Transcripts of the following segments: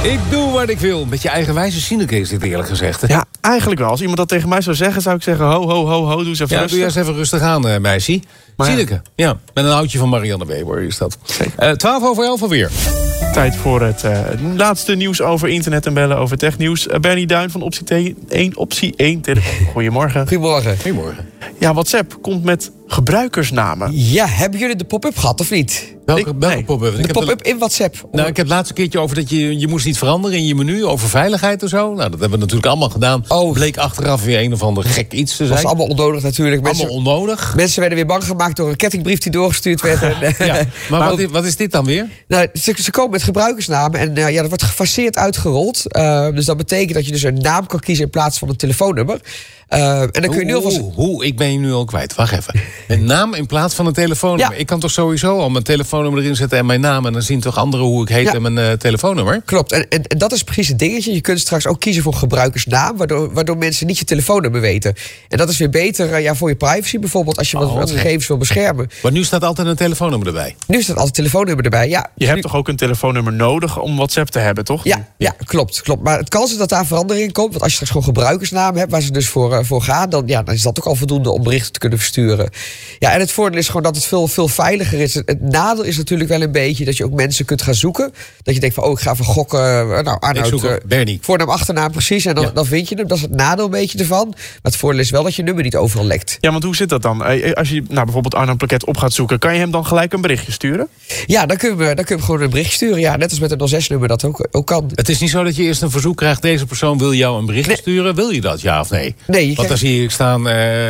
Ik doe wat ik wil. Met je eigenwijze Sineke is dit eerlijk gezegd. Hè? Ja, eigenlijk wel. Als iemand dat tegen mij zou zeggen, zou ik zeggen... ho, ho, ho, ho, doe eens even rustig. Doe juist even rustig aan, meisje. Sineke, ja. Met een houtje van Marianne Weber is dat. 11:12 alweer. Tijd voor het laatste nieuws over internet en bellen, over technieuws. Bernie Duin van Optie 1 telefoon. Goedemorgen. Goedemorgen. Ja, WhatsApp komt met gebruikersnamen. Ja, hebben jullie de pop-up gehad of niet? Welke pop-up? De pop-up in WhatsApp. Ik heb het laatste keertje over dat je moest niet veranderen in je menu. Over veiligheid en zo. Nou, dat hebben we natuurlijk allemaal gedaan. Bleek achteraf weer een of ander gek iets te zijn. Dat was allemaal onnodig natuurlijk. Onnodig. Mensen werden weer bang gemaakt door een kettingbrief die doorgestuurd werd. Ja, maar wat is dit dan weer? Nou, ze komen met gebruikersnamen en dat wordt gefaseerd uitgerold. Dus dat betekent dat je dus een naam kan kiezen in plaats van een telefoonnummer. En dan kun je nu alvast... Ik ben je nu al kwijt. Wacht even. Een naam in plaats van een telefoonnummer. Ja. Ik kan toch sowieso al mijn telefoonnummer erin zetten en mijn naam. En dan zien toch anderen hoe ik heet en mijn telefoonnummer. Klopt. En dat is precies het dingetje. Je kunt straks ook kiezen voor gebruikersnaam. Waardoor mensen niet je telefoonnummer weten. En dat is weer beter voor je privacy. Bijvoorbeeld als je wat gegevens wil beschermen. Maar nu staat altijd een telefoonnummer erbij. Nu staat altijd een telefoonnummer erbij, ja. Je hebt toch ook een telefoonnummer nodig om WhatsApp te hebben, toch? Ja, klopt. Maar het kan zijn dat daar verandering in komt. Want als je straks gewoon gebruikersnaam hebt, waar ze dus voor gaan, dan is dat ook al voldoende om berichten te kunnen versturen. Ja, en het voordeel is gewoon dat het veel veiliger is. Het nadeel is natuurlijk wel een beetje dat je ook mensen kunt gaan zoeken. Dat je denkt van, ik ga even gokken. Arnoud, Bernie. Voornaam, achternaam, precies. En dan vind je hem. Dat is het nadeel een beetje ervan. Maar het voordeel is wel dat je nummer niet overal lekt. Ja, want hoe zit dat dan? Als je bijvoorbeeld Arnoud Plaquet op gaat zoeken, kan je hem dan gelijk een berichtje sturen? Ja, dan kun je hem gewoon een berichtje sturen. Ja, net als met een 06-nummer dat ook kan. Het is niet zo dat je eerst een verzoek krijgt, deze persoon wil jou een berichtje sturen. Wil je dat, ja of nee? Nee. Want dan zie ik staan,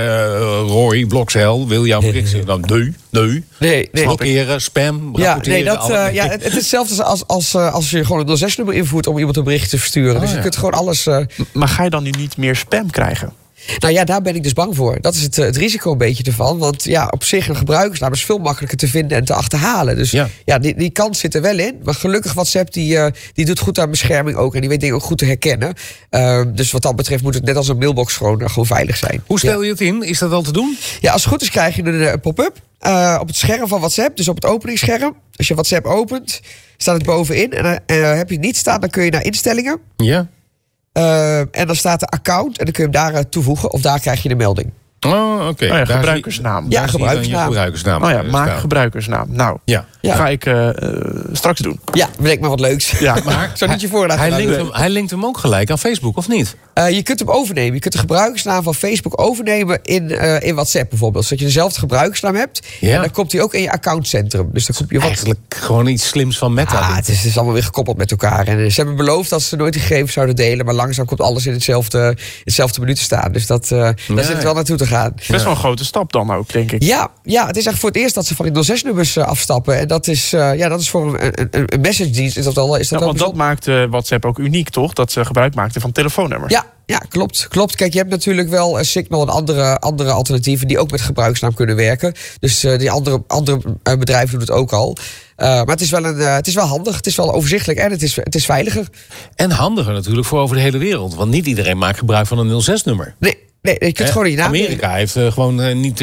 Roy Blokcel wil jou een bericht sturen. Dan nee. Blokkeren, spam, rapporteren. Het is hetzelfde als je gewoon een 06-nummer invoert om iemand een berichtje te versturen. Dus je kunt gewoon alles... Maar ga je dan nu niet meer spam krijgen? Nou ja, daar ben ik dus bang voor. Dat is het risico een beetje ervan. Want op zich een gebruikersnaam is veel makkelijker te vinden en te achterhalen. Dus die kans zit er wel in. Maar gelukkig WhatsApp die doet goed aan bescherming ook. En die weet dingen ook goed te herkennen. Dus wat dat betreft moet het net als een mailbox gewoon veilig zijn. Hoe stel je het in? Is dat al te doen? Ja, als het goed is krijg je een pop-up op het scherm van WhatsApp. Dus op het openingsscherm. Als je WhatsApp opent, staat het bovenin. En heb je het niet staan, dan kun je naar instellingen. Ja. En dan staat de account en dan kun je hem daar toevoegen of daar krijg je de melding. Oh, oké. Gebruikersnaam. Ja, gebruikersnaam. Maak gebruikersnaam. Nou, ga ik straks doen. Ja, bedenk maar wat leuks. Ja, maar zou niet je voorraad hij linkt hem ook gelijk aan Facebook, of niet? Je kunt hem overnemen. Je kunt de gebruikersnaam van Facebook overnemen in WhatsApp bijvoorbeeld. Zodat je dezelfde gebruikersnaam hebt. Ja. En dan komt hij ook in je accountcentrum. Dus dan komt je eigenlijk gewoon iets slims van Meta. Het is allemaal weer gekoppeld met elkaar. En ze hebben beloofd dat ze nooit die gegevens zouden delen. Maar langzaam komt alles in hetzelfde menu te staan. Dus daar zit het wel naartoe te gaan. Best wel een grote stap dan ook, denk ik. Ja, het is eigenlijk voor het eerst dat ze van die 06-nummers afstappen. En dat is voor een message-dienst. Want dat maakte WhatsApp ook uniek, toch? Dat ze gebruik maakten van telefoonnummers. Ja, klopt. Kijk, je hebt natuurlijk wel Signal en andere alternatieven die ook met gebruikersnaam kunnen werken. Dus die andere bedrijven doen het ook al. Maar het is wel handig, het is wel overzichtelijk en het is veiliger. En handiger natuurlijk voor over de hele wereld. Want niet iedereen maakt gebruik van een 06-nummer. Nee, je kunt gewoon in je naam... Amerika heeft gewoon niet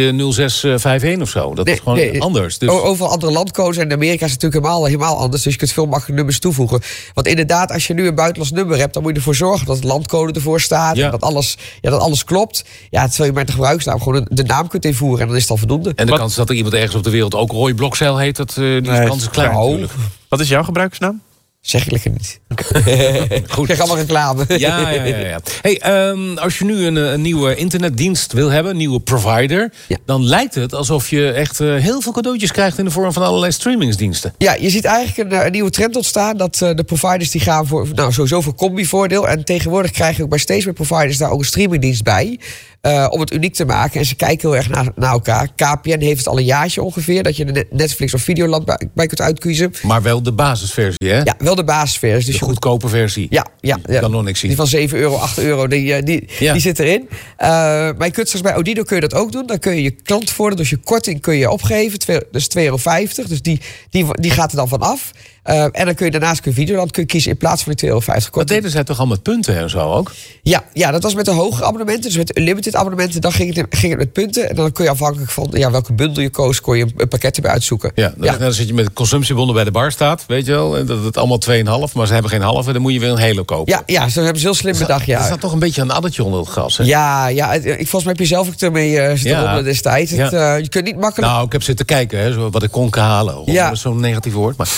0651 of zo. Dat is gewoon anders. Dus... Overal andere landcodes. En in Amerika is het natuurlijk helemaal anders. Dus je kunt veel makkelijker nummers toevoegen. Want inderdaad, als je nu een buitenlands nummer hebt, dan moet je ervoor zorgen dat de landcode ervoor staat. Ja. En dat alles klopt. Ja, terwijl je met de gebruikersnaam gewoon de naam kunt invoeren. En dan is het al voldoende. En de kans dat er iemand ergens op de wereld ook Roy Blokzeil heet, die kans is klein natuurlijk. Wat is jouw gebruikersnaam? Zeg ik lekker niet. Goed. Krijg allemaal reclame. Ja. Hey, als je nu een nieuwe internetdienst wil hebben, een nieuwe provider, dan lijkt het alsof je echt heel veel cadeautjes krijgt in de vorm van allerlei streamingsdiensten. Ja, je ziet eigenlijk een nieuwe trend ontstaan dat de providers die gaan voor sowieso voor combi-voordeel. En tegenwoordig krijg je ook bij steeds meer providers daar ook een streamingdienst bij. Om het uniek te maken. En ze kijken heel erg naar elkaar. KPN heeft het al een jaartje ongeveer. Dat je de Netflix of Videoland bij kunt uitkiezen. Maar wel de basisversie, hè? Ja, wel de basisversie. Dus de goedkope versie. Ja. Kan nog niks zien. Die van 7 euro, 8 euro, die zit erin. Maar je kunt straks bij Odido kun je dat ook doen. Dan kun je klantvoordeel, dus je korting kun je opgeven. Dus €2,50. Dus die gaat er dan van af. En dan kun je daarnaast Videoland kiezen in plaats van die €2,50 korting. Dat deden zij toch al met punten en zo ook? Ja, dat was met de hogere abonnementen. Dus met de unlimited abonnementen, dan ging het met punten. En dan kun je afhankelijk van welke bundel je koos, kon je een pakket erbij uitzoeken. Ja, dan zit je met consumptiebonnen bij de bar staat, weet je wel. En dat het allemaal 2,5, maar ze hebben geen halve. Dan moet je weer een hele kopen. Ja, zo hebben ze heel slim bedacht. Er staat toch een beetje een addertje onder het gras, hè? Ja, volgens mij heb je zelf ook ermee zitten rommelen destijds. Je kunt niet makkelijk... Nou, ik heb zitten kijken, hè, wat ik kon halen. Dat is zo'n negatief woord. Maar,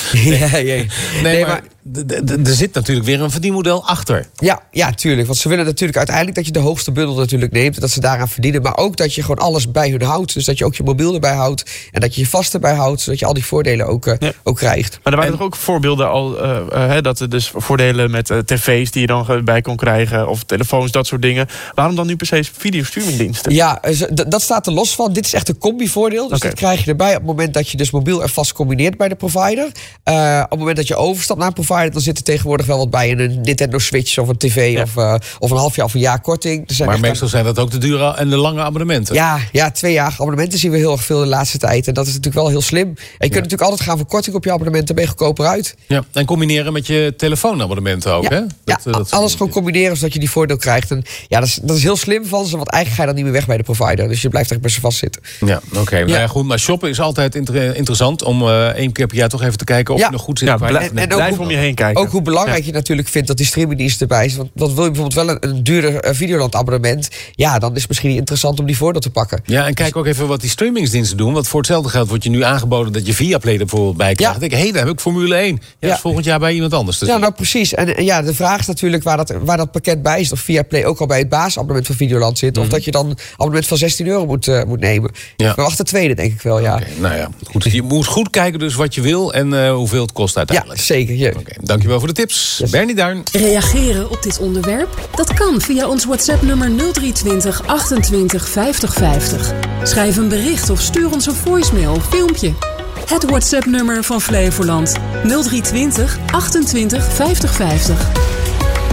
nee, maar er zit natuurlijk weer een verdienmodel achter. Ja, tuurlijk. Want ze willen natuurlijk uiteindelijk dat je de hoogste bundel natuurlijk neemt. En dat ze daaraan verdienen. Maar ook dat je gewoon alles bij hun houdt. Dus dat je ook je mobiel erbij houdt. En dat je je vast erbij houdt. Zodat je al die voordelen ook krijgt. Maar er waren toch ook voorbeelden al. Dat er dus voordelen met tv's die je dan bij kon krijgen. Of telefoons, dat soort dingen. Waarom dan nu per se videostreamingdiensten? Ja, dat staat er los van. Dit is echt een combi-voordeel. Dus dat krijg je erbij op het moment dat je dus mobiel en vast combineert bij de provider. Op het moment dat je overstapt naar een provider, dan zit er tegenwoordig wel wat bij in een Nintendo Switch of een tv of een half jaar of een jaar korting. Maar meestal zijn dat ook de dure en de lange abonnementen. Ja, 2-jarige abonnementen zien we heel erg veel de laatste tijd. En dat is natuurlijk wel heel slim. En je kunt natuurlijk altijd gaan voor korting op je abonnement. Dan ben je goedkoper uit. Ja, en combineren met je telefoonabonnementen ook, hè? Alles gewoon combineren zodat je die voordeel krijgt. En dat is heel slim van ze, want eigenlijk ga je dan niet meer weg bij de provider. Dus je blijft echt best wel vastzitten. Ja, oké. Nou ja, goed, maar shoppen is altijd interessant om 1 keer per jaar toch even te kijken of je nog goed zit. Blijf om je heen kijken. Ook hoe belangrijk je natuurlijk vindt dat die streamingdienst erbij is. Want wil je bijvoorbeeld wel een duurder Videoland abonnement, dan is het misschien niet interessant om die voordeel te pakken. Ja, en kijk ook even wat die streamingsdiensten doen. Want voor hetzelfde geld wordt je nu aangeboden dat je Viaplay er bijvoorbeeld bij krijgt. Ik denk, daar heb ik Formule 1. Ja, is volgend jaar bij iemand anders. Dus nou precies. En de vraag is natuurlijk waar dat pakket bij is. Of Viaplay ook al bij het basisabonnement van Videoland zit. Of dat je dan een abonnement van €16 moet nemen. Maar wacht, de tweede denk ik wel, Okay, nou ja, goed. Je moet goed kijken dus wat je wil en hoeveel het kost uiteindelijk. Ja, zeker. Ja. Dankjewel voor de tips. Bernie Duin. Reageren op dit onderwerp? Dat kan via ons WhatsApp-nummer 0320 28 50 50. Schrijf een bericht of stuur ons een voicemail of filmpje. Het WhatsApp-nummer van Flevoland 0320 28 50 50.